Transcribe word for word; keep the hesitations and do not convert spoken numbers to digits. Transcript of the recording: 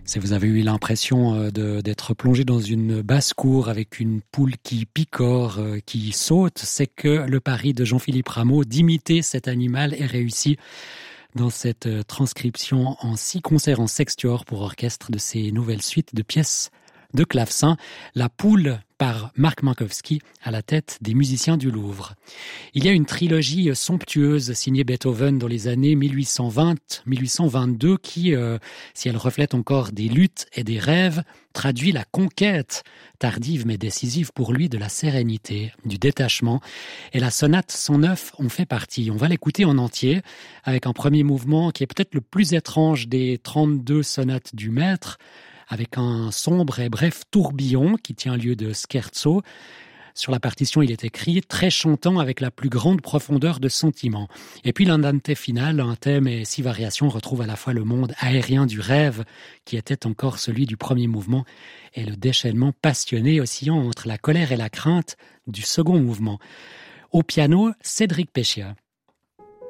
Si vous avez eu l'impression euh, de, d'être plongé dans une basse-cour avec une poule qui picore, euh, qui saute, c'est que le pari de Jean-Philippe Rameau d'imiter cet animal est réussi dans cette euh, transcription en six concerts en sextuor pour orchestre de ces nouvelles suites de pièces de clavecin, La Poule par Marc Minkowski à la tête des musiciens du Louvre. Il y a une trilogie somptueuse signée Beethoven dans les années mille huit cent vingt à mille huit cent vingt-deux qui, euh, si elle reflète encore des luttes et des rêves, traduit la conquête, tardive mais décisive pour lui, de la sérénité, du détachement. Et la sonate cent neuf en fait partie. On va l'écouter en entier avec un premier mouvement qui est peut-être le plus étrange des trente-deux sonates du maître, avec un sombre et bref tourbillon qui tient lieu de scherzo. Sur la partition, il est écrit « très chantant avec la plus grande profondeur de sentiment ». Et puis l'andante final, un thème et six variations retrouvent à la fois le monde aérien du rêve, qui était encore celui du premier mouvement, et le déchaînement passionné oscillant entre la colère et la crainte du second mouvement. Au piano, Cédric Péchia.